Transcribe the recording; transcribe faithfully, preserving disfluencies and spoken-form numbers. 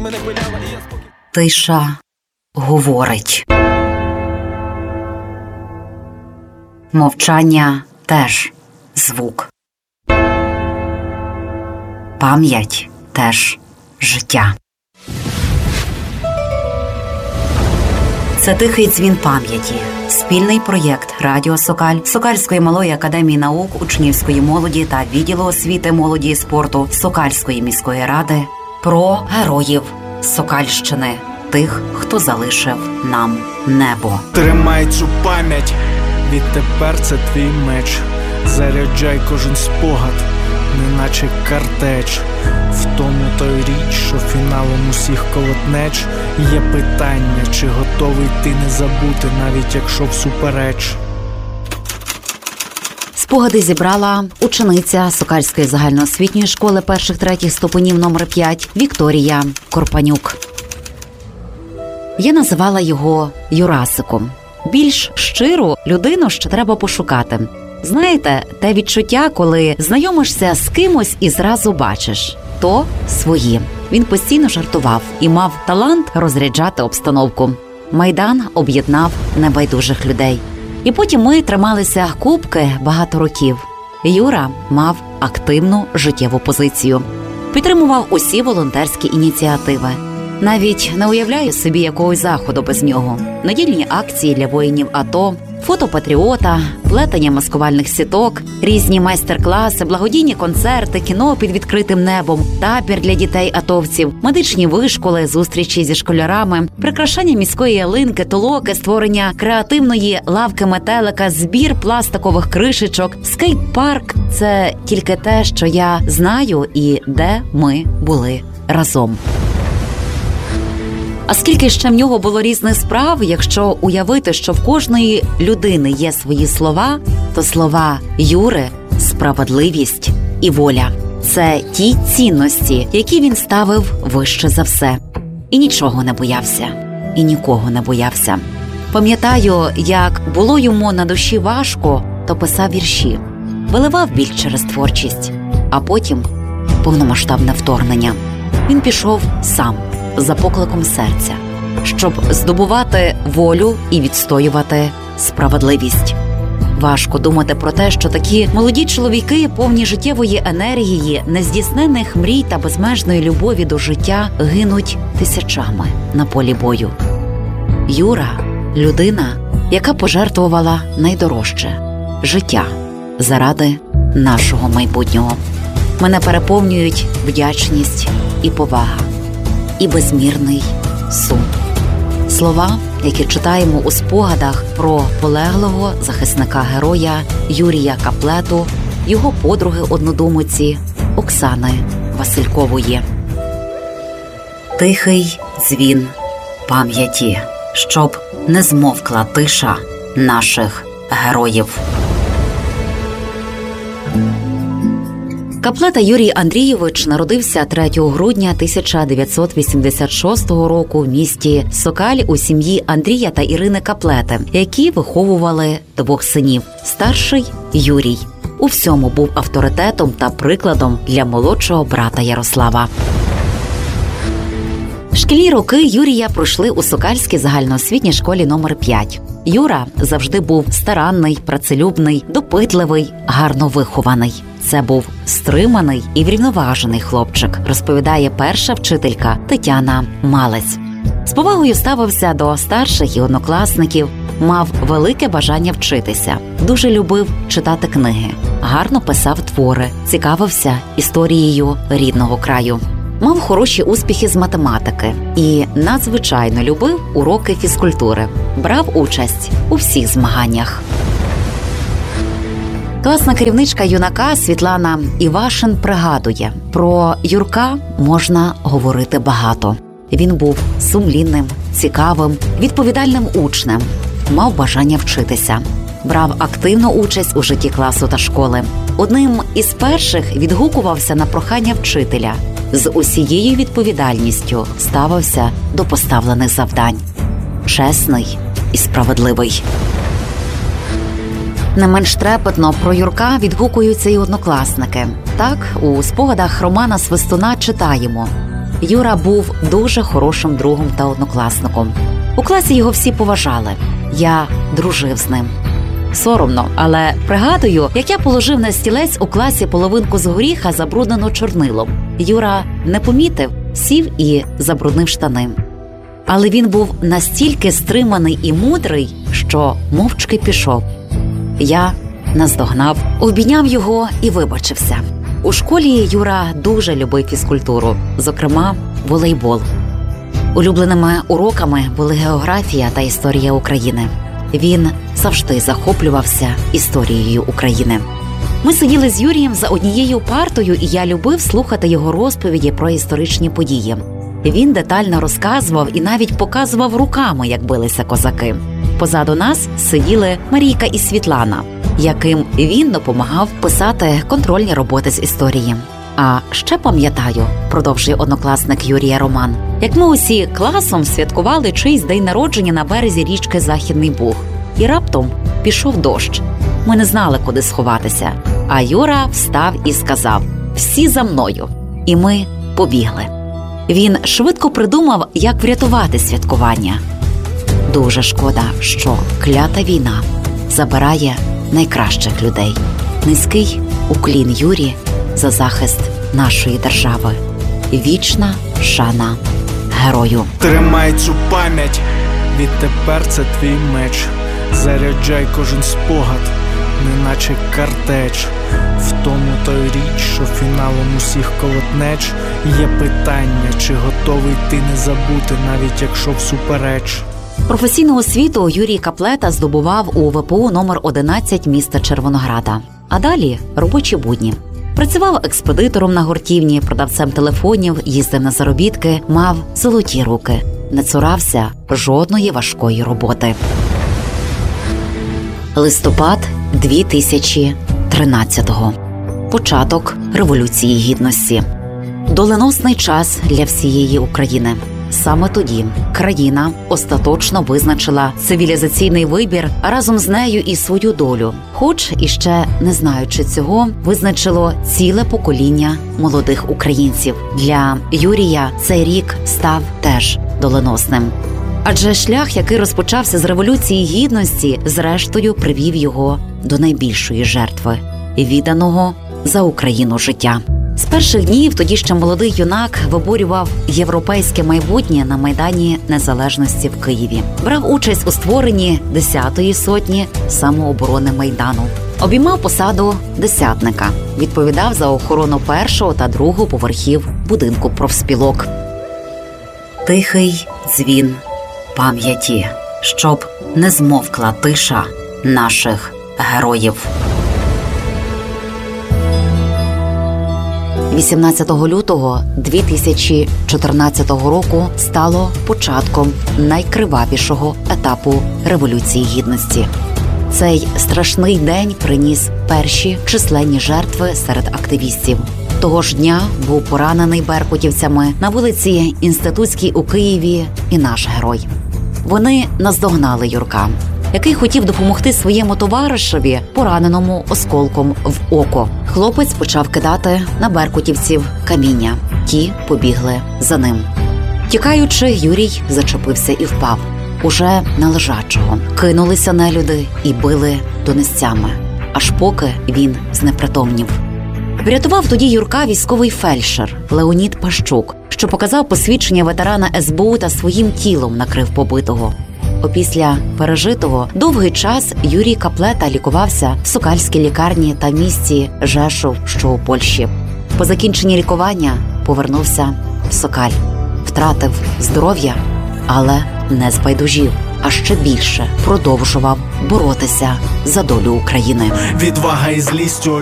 мене пиляла, і я спокій. Тиша говорить. Мовчання теж звук. Пам'ять теж життя. Це «Тихий дзвін пам'яті» – спільний проєкт Радіо Сокаль, Сокальської малої академії наук, учнівської молоді та відділу освіти, молоді і спорту Сокальської міської ради про героїв Сокальщини, тих, хто залишив нам небо. Тримай цю пам'ять, відтепер це твій меч. Заряджай кожен спогад, неначе картеч. В тому той річ, що фіналом усіх колотнеч є питання, чи готовий ти не забути, навіть якщо всупереч. Спогади зібрала учениця Сокальської загальноосвітньої школи перших-третіх ступенів номер п'ять Вікторія Корпанюк. Я називала його Юрасиком. Більш щиру людину ще треба пошукати. Знаєте, те відчуття, коли знайомишся з кимось і зразу бачиш – то свої. Він постійно жартував і мав талант розряджати обстановку. Майдан об'єднав небайдужих людей. І потім ми трималися купки багато років. Юра мав активну життєву позицію. Підтримував усі волонтерські ініціативи. Навіть не уявляю собі якогось заходу без нього. Недільні акції для воїнів АТО, фото патріота, плетення маскувальних сіток, різні майстер-класи, благодійні концерти, кіно під відкритим небом, табір для дітей-атовців, медичні вишколи, зустрічі зі школярами, прикрашання міської ялинки, толоки, створення креативної лавки-метелика, збір пластикових кришечок, скейт-парк – це тільки те, що я знаю і де ми були разом. А скільки ще в нього було різних справ, якщо уявити, що в кожної людини є свої слова, то слова Юри – справедливість і воля. Це ті цінності, які він ставив вище за все. І нічого не боявся, і нікого не боявся. Пам'ятаю, як було йому на душі важко, то писав вірші, виливав біль через творчість, а потім повномасштабне вторгнення. Він пішов сам, за покликом серця, щоб здобувати волю і відстоювати справедливість. Важко думати про те, що такі молоді чоловіки, повні життєвої енергії, нездійсненних мрій та безмежної любові до життя, гинуть тисячами на полі бою. Юра – людина, яка пожертвувала найдорожче – життя заради нашого майбутнього. Мене переповнюють вдячність і повага, і безмірний сум. Слова, які читаємо у спогадах про полеглого захисника-героя Юрія Каплету, його подруги-однодумиці Оксани Василькової. Тихий дзвін пам'яті, щоб не змовкла тиша наших героїв. Каплета Юрій Андрійович народився третього грудня тисяча дев'ятсот вісімдесят шостого року в місті Сокаль у сім'ї Андрія та Ірини Каплети, які виховували двох синів. Старший Юрій у всьому був авторитетом та прикладом для молодшого брата Ярослава. Шкільні роки Юрія пройшли у Сокальській загальноосвітній школі номер п'ять. Юра завжди був старанний, працелюбний, допитливий, гарно вихований. Це був стриманий і врівноважений хлопчик, розповідає перша вчителька Тетяна Малець. З повагою ставився до старших і однокласників, мав велике бажання вчитися, дуже любив читати книги, гарно писав твори, цікавився історією рідного краю. Мав хороші успіхи з математики і надзвичайно любив уроки фізкультури. Брав участь у всіх змаганнях. Класна керівничка юнака Світлана Івашин пригадує, про Юрка можна говорити багато. Він був сумлінним, цікавим, відповідальним учнем, мав бажання вчитися. Брав активну участь у житті класу та школи. Одним із перших відгукувався на прохання вчителя. З усією відповідальністю ставився до поставлених завдань. Чесний і справедливий. Не менш трепетно про Юрка відгукуються і однокласники. Так, у спогадах Романа Свистуна читаємо: Юра був дуже хорошим другом та однокласником. У класі його всі поважали. Я дружив з ним. Соромно, але пригадую, як я положив на стілець у класі половинку з горіха, забруднену чорнилом. Юра не помітив, сів і забруднив штани. Але він був настільки стриманий і мудрий, що мовчки пішов. Я наздогнав, обійняв його і вибачився. У школі Юра дуже любив фізкультуру, зокрема волейбол. Улюбленими уроками були географія та історія України. Він завжди захоплювався історією України. Ми сиділи з Юрієм за однією партою, і я любив слухати його розповіді про історичні події. Він детально розказував і навіть показував руками, як билися козаки. Позаду нас сиділи Марійка і Світлана, яким він допомагав писати контрольні роботи з історії. А ще пам'ятаю, продовжує однокласник Юрія Роман, як ми усі класом святкували чийсь день народження на березі річки Західний Буг. І раптом пішов дощ. Ми не знали, куди сховатися. А Юра встав і сказав: «Всі за мною». І ми побігли. Він швидко придумав, як врятувати святкування. Дуже шкода, що клята війна забирає найкращих людей. Низький уклін Юрі за захист нашої держави. Вічна шана герою. Тримай цю пам'ять, відтепер це твій меч. Заряджай кожен спогад, неначе картеч. В тому то й річ, що фіналом усіх колотнеч є питання, чи готовий ти не забути, навіть якщо всупереч. Професійну освіту Юрій Каплета здобував у ВПУ номер одинадцять міста Червонограда. А далі робочі будні. Працював експедитором на гуртівні, продавцем телефонів, їздив на заробітки, мав золоті руки. Не цурався жодної важкої роботи. Листопад дві тисячі тринадцятого. Початок Революції Гідності. Доленосний час для всієї України. Саме тоді країна остаточно визначила цивілізаційний вибір, а разом з нею і свою долю. Хоч іще не знаючи цього, визначило ціле покоління молодих українців. Для Юрія цей рік став теж доленосним. Адже шлях, який розпочався з Революції Гідності, зрештою привів його до найбільшої жертви – відданого за Україну життя. З перших днів тоді ще молодий юнак виборював європейське майбутнє на Майдані Незалежності в Києві. Брав участь у створенні десятої сотні самооборони Майдану. Обіймав посаду десятника. Відповідав за охорону першого та другого поверхів будинку профспілок. Тихий дзвін пам'яті, щоб не змовкла тиша наших героїв. вісімнадцятого лютого дві тисячі чотирнадцятого року стало початком найкривавішого етапу Революції Гідності. Цей страшний день приніс перші численні жертви серед активістів. Того ж дня був поранений беркутівцями на вулиці Інститутській у Києві і наш герой. Вони наздогнали Юрка, який хотів допомогти своєму товаришеві, пораненому осколком в око. Хлопець почав кидати на беркутівців каміння. Ті побігли за ним. Тікаючи, Юрій зачепився і впав. Уже на лежачого. Кинулися нелюди і били донестями, аж поки він знепритомнів. Врятував тоді Юрка військовий фельдшер Леонід Пащук, що показав посвідчення ветерана ес бе у та своїм тілом накрив побитого. Опісля пережитого довгий час Юрій Каплета лікувався в Сокальській лікарні та місті Жешув, що у Польщі. По закінченні лікування повернувся в Сокаль. Втратив здоров'я, але не збайдужів, а ще більше продовжував боротися за долю України. Відвага і злістю